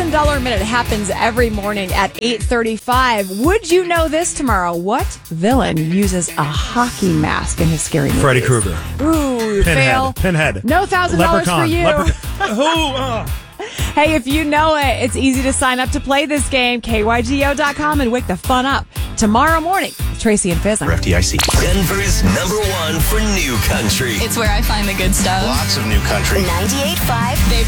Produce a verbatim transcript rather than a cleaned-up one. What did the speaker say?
Thousand Dollar Minute happens every morning at eight thirty-five. Would you know this tomorrow? What villain uses a hockey mask in his scary movie? Freddy Krueger. Ooh, Pinhead. fail. Pinhead. No thousand dollars for you. Leprechaun. Who? Uh. Hey, if you know it, it's easy to sign up to play this game. K Y G O dot com and wake the fun up. Tomorrow morning, Tracy and Fizz. For F D I C. Denver's number one for new country. It's where I find the good stuff. Lots of new country. ninety-eight point five. They